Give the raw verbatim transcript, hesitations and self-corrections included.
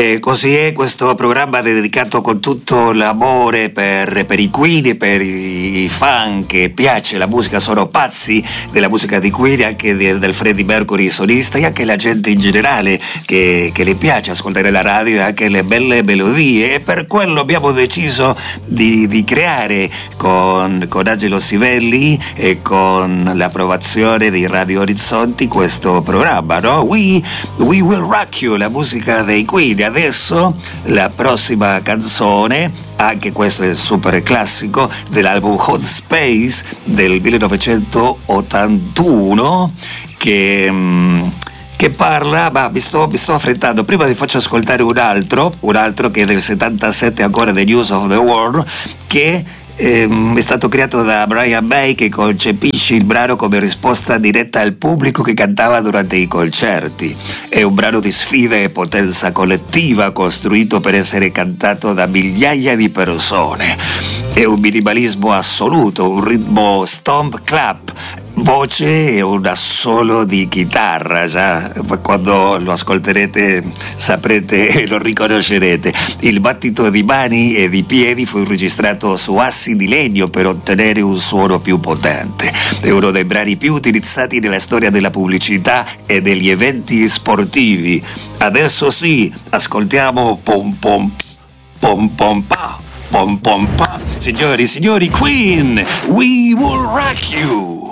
E così è questo programma dedicato con tutto l'amore per, per i Queen e per i fan che piace la musica, sono pazzi della musica di Queen, anche de, del Freddie Mercury solista, e anche la gente in generale che, che le piace ascoltare la radio e anche le belle melodie, e per quello abbiamo deciso di, di creare con, con Angelo Sivelli e con l'approvazione di Radio Orizzonti questo programma, no? We, we Will Rock You, la musica dei Queen. Adesso la prossima canzone, anche questo è super classico, dell'album Hot Space del millenovecentottantuno, che, che parla, ma mi sto, mi sto affrettando, prima vi faccio ascoltare un altro, un altro che è del settantasette ancora, The News of the World, che Ehm, è stato creato da Brian May, che concepisce il brano come risposta diretta al pubblico che cantava durante i concerti. È un brano di sfida e potenza collettiva, costruito per essere cantato da migliaia di persone. È un minimalismo assoluto, un ritmo stomp clap, voce e un assolo di chitarra. Già quando lo ascolterete saprete e lo riconoscerete. Il battito di mani e di piedi fu registrato su assi di legno per ottenere un suono più potente. È uno dei brani più utilizzati nella storia della pubblicità e degli eventi sportivi. Adesso sì, ascoltiamo pom pom pom pom pa pom pom pa. Signori, signori, Queen, We Will Rock You.